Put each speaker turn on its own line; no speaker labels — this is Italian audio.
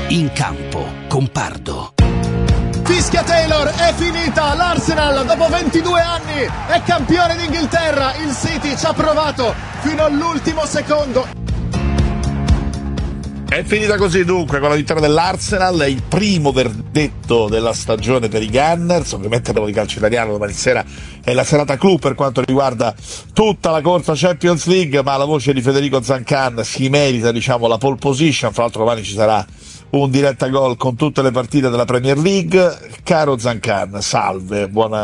In campo con Pardo.
Fischia Taylor, è finita, l'Arsenal dopo 22 anni è campione d'Inghilterra, il City ci ha provato fino all'ultimo secondo.
È finita così dunque con la vittoria dell'Arsenal, è il primo verdetto della stagione per i Gunners. Ovviamente parliamo di calcio italiano, domani sera è la serata clou per quanto riguarda tutta la corsa Champions League, ma la voce di Federico Zancan si merita, diciamo, la pole position. Fra l'altro domani ci sarà un diretta gol con tutte le partite della Premier League. Caro Zancan, salve, buona